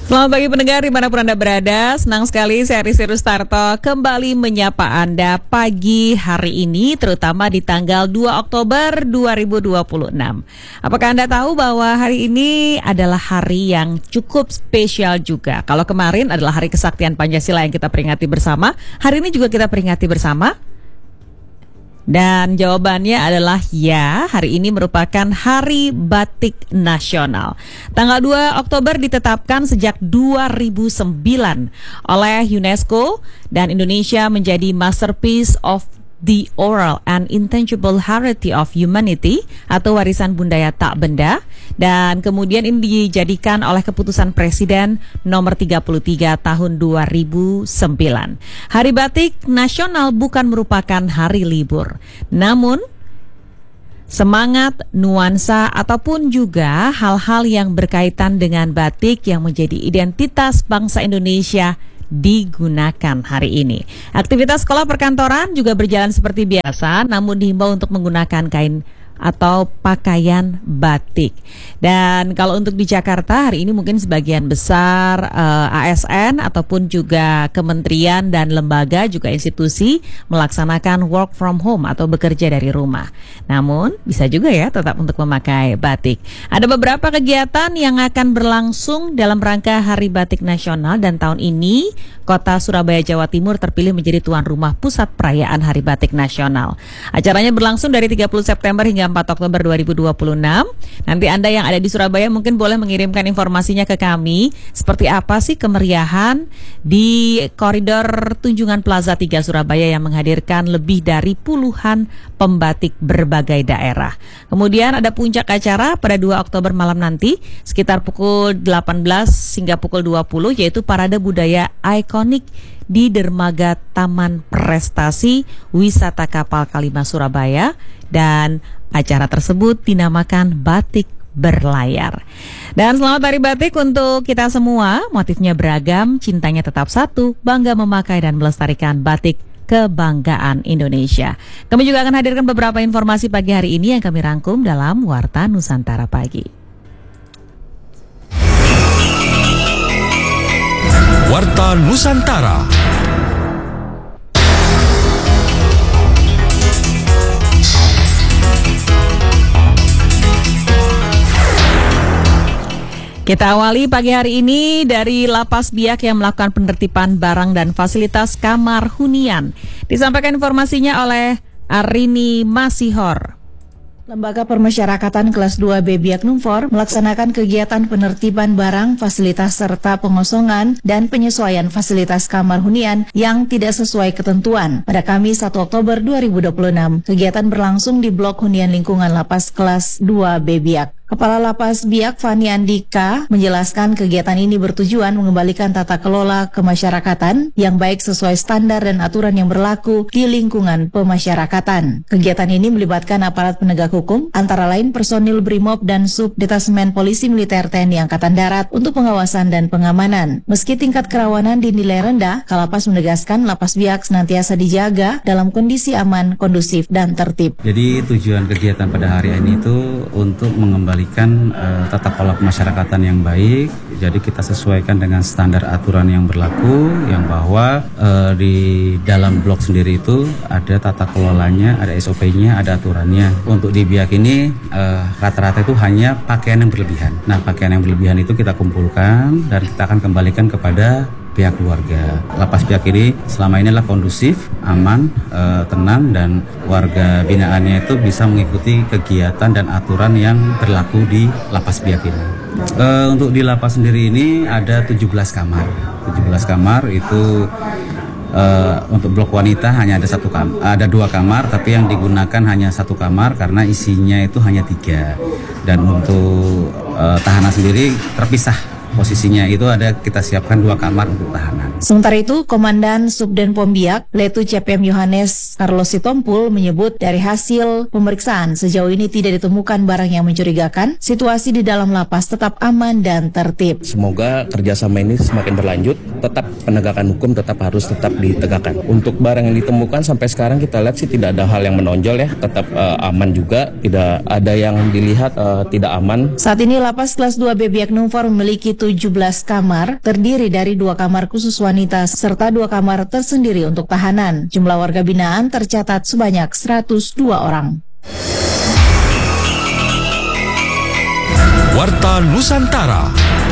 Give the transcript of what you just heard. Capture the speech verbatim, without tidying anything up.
Selamat pagi pendengar dimanapun Anda berada. Senang sekali saya Risi Rustarto kembali menyapa Anda pagi hari ini, terutama di tanggal dua Oktober dua ribu dua puluh enam. Apakah Anda tahu bahwa hari ini adalah hari yang cukup spesial juga? Kalau kemarin adalah Hari Kesaktian Pancasila yang kita peringati bersama, hari ini juga kita peringati bersama. Dan jawabannya adalah ya, hari ini merupakan Hari Batik Nasional. Tanggal dua Oktober ditetapkan sejak dua ribu sembilan oleh UNESCO dan Indonesia menjadi Masterpiece of the Oral and Intangible Heritage of Humanity atau warisan budaya tak benda, dan kemudian ini dijadikan oleh keputusan Presiden nomor tiga puluh tiga tahun dua ribu sembilan. Hari Batik Nasional bukan merupakan hari libur, namun semangat, nuansa, ataupun juga hal-hal yang berkaitan dengan batik yang menjadi identitas bangsa Indonesia digunakan hari ini. Aktivitas sekolah perkantoran juga berjalan seperti biasa, namun dihimbau untuk menggunakan kain atau pakaian batik. Dan kalau untuk di Jakarta hari ini mungkin sebagian besar uh, A S N ataupun juga kementerian dan lembaga juga institusi melaksanakan work from home atau bekerja dari rumah. Namun bisa juga ya tetap untuk memakai batik. Ada beberapa kegiatan yang akan berlangsung dalam rangka Hari Batik Nasional, dan tahun ini Kota Surabaya, Jawa Timur terpilih menjadi tuan rumah pusat perayaan Hari Batik Nasional. Acaranya berlangsung dari tiga puluh September hingga empat Oktober dua ribu dua puluh enam. Nanti Anda yang ada di Surabaya mungkin boleh mengirimkan informasinya ke kami. Seperti apa sih kemeriahan di koridor Tunjungan Plaza tiga Surabaya yang menghadirkan lebih dari puluhan pembatik berbagai daerah. Kemudian ada puncak acara pada dua Oktober malam nanti sekitar pukul delapan belas hingga pukul dua puluh, yaitu Parade Budaya Ikonik di Dermaga Taman Prestasi Wisata Kapal Kalimah Surabaya, dan acara tersebut dinamakan Batik Berlayar. Dan selamat Hari Batik untuk kita semua. Motifnya beragam, cintanya tetap satu, bangga memakai dan melestarikan batik kebanggaan Indonesia. Kami juga akan hadirkan beberapa informasi pagi hari ini yang kami rangkum dalam Warta Nusantara Pagi. Warta Nusantara. Kita awali pagi hari ini dari Lapas Biak yang melakukan penertiban barang dan fasilitas kamar hunian. Disampaikan informasinya oleh Arini Masihor. Lembaga Permasyarakatan Kelas dua B Biak Numfor melaksanakan kegiatan penertiban barang, fasilitas serta pengosongan dan penyesuaian fasilitas kamar hunian yang tidak sesuai ketentuan pada Kamis satu Oktober dua ribu dua puluh enam. Kegiatan berlangsung di Blok Hunian Lingkungan Lapas Kelas dua B Biak. Kepala Lapas Biak Fani Andika menjelaskan kegiatan ini bertujuan mengembalikan tata kelola kemasyarakatan yang baik sesuai standar dan aturan yang berlaku di lingkungan pemasyarakatan. Kegiatan ini melibatkan aparat penegak hukum, antara lain personil Brimob dan Subdetasmen Polisi Militer T N I Angkatan Darat untuk pengawasan dan pengamanan. Meski tingkat kerawanan dinilai rendah, Kalapas menegaskan Lapas Biak senantiasa dijaga dalam kondisi aman, kondusif, dan tertib. Jadi tujuan kegiatan pada hari ini itu untuk mengembalikan Mengembalikan uh, tata kelola pemasyarakatan yang baik. Jadi kita sesuaikan dengan standar aturan yang berlaku, yang bahwa uh, di dalam blok sendiri itu ada tata kelolanya, ada S O P-nya, ada aturannya. Untuk di Biak ini uh, rata-rata itu hanya pakaian yang berlebihan. Nah, pakaian yang berlebihan itu kita kumpulkan dan kita akan kembalikan kepada pihak keluarga. Lapas Biak ini selama ini adalah kondusif, aman, e, tenang, dan warga binaannya itu bisa mengikuti kegiatan dan aturan yang berlaku di Lapas Biak ini. E, untuk di lapas sendiri ini ada tujuh belas kamar. tujuh belas kamar itu e, untuk blok wanita hanya ada satu kamar, ada dua kamar, tapi yang digunakan hanya satu kamar karena isinya itu hanya tiga. Dan untuk e, tahanan sendiri terpisah. Posisinya itu ada kita siapkan dua kamar untuk tahanan. Sementara itu, Komandan Subden Pom Biak, Letu C P M Yohanes Lapas Carlos Sitompul menyebut dari hasil pemeriksaan sejauh ini tidak ditemukan barang yang mencurigakan, situasi di dalam lapas tetap aman dan tertib. Semoga kerjasama ini semakin berlanjut, tetap penegakan hukum tetap harus tetap ditegakkan. Untuk barang yang ditemukan sampai sekarang kita lihat sih tidak ada hal yang menonjol ya, tetap uh, aman juga, tidak ada yang dilihat uh, tidak aman. Saat ini lapas kelas dua B Biak Numfor memiliki tujuh belas kamar, terdiri dari dua kamar khusus wanita serta dua kamar tersendiri untuk tahanan. Jumlah warga binaan tercatat sebanyak seratus dua orang. Warta Nusantara.